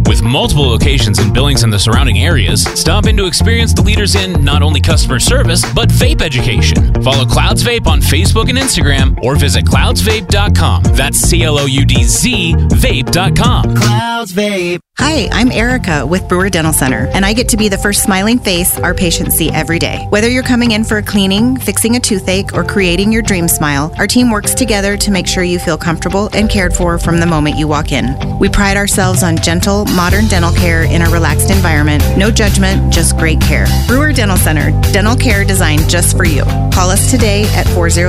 With multiple locations in Billings and the surrounding areas, stop in to experience the leaders in not only customer service, but vape education. Follow Clouds Vape on Facebook and Instagram or visit cloudsvape.com. That's CLOUDZ vape.com. Clouds Vape. Hi, I'm Erica with Brewer Dental Center, and I get to be the first smiling face our patients see every day. Whether you're coming in for a cleaning, fixing a toothache, or creating your dream smile, our team works together to make sure you feel comfortable and cared for from the moment you walk in. We pride ourselves on gentle, modern dental care in a relaxed environment. No judgment, just great care. Brewer Dental Center, dental care designed just for you. Call us today at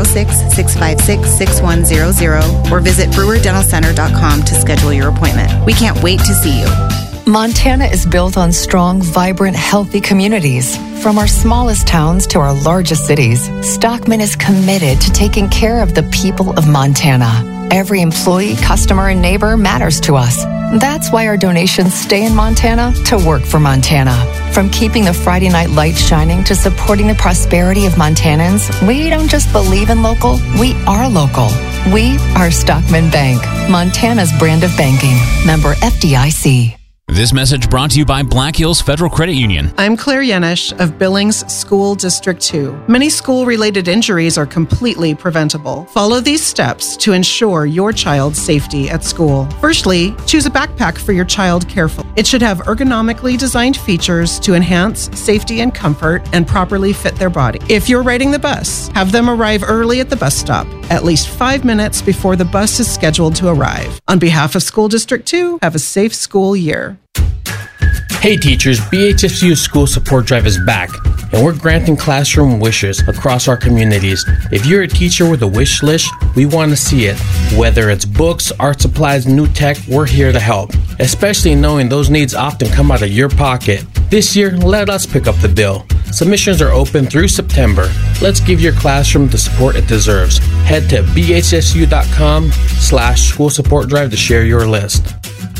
406-656-6100 or visit brewerdentalcenter.com to schedule your appointment. We can't wait to see you. Montana is built on strong, vibrant, healthy communities. From our smallest towns to our largest cities, Stockman is committed to taking care of the people of Montana. Every employee, customer, and neighbor matters to us. That's why our donations stay in Montana to work for Montana. From keeping the Friday night lights shining to supporting the prosperity of Montanans, we don't just believe in local, we are local. We are Stockman Bank, Montana's brand of banking. Member FDIC. This message brought to you by Black Hills Federal Credit Union. I'm Claire Yenish of Billings School District 2. Many school-related injuries are completely preventable. Follow these steps to ensure your child's safety at school. Firstly, choose a backpack for your child carefully. It should have ergonomically designed features to enhance safety and comfort and properly fit their body. If you're riding the bus, have them arrive early at the bus stop, at least 5 minutes before the bus is scheduled to arrive. On behalf of School District 2, have a safe school year. Hey teachers, BHSU School Support Drive is back, and we're granting classroom wishes across our communities. If you're a teacher with a wish list, we want to see it. Whether it's books, art supplies, new tech, we're here to help, especially knowing those needs often come out of your pocket. This year, let us pick up the bill. Submissions are open through September. Let's give your classroom the support it deserves. Head to bhsu.com/school support drive to share your list.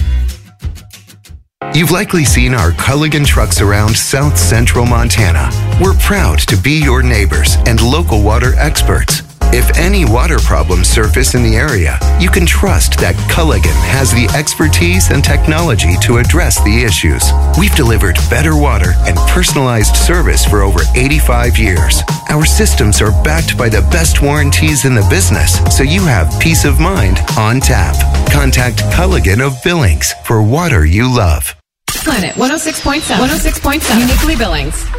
You've likely seen our Culligan trucks around South Central Montana. We're proud to be your neighbors and local water experts. If any water problems surface in the area, you can trust that Culligan has the expertise and technology to address the issues. We've delivered better water and personalized service for over 85 years. Our systems are backed by the best warranties in the business, so you have peace of mind on tap. Contact Culligan of Billings for water you love. Planet 106.7. 106.7. Uniquely Billings.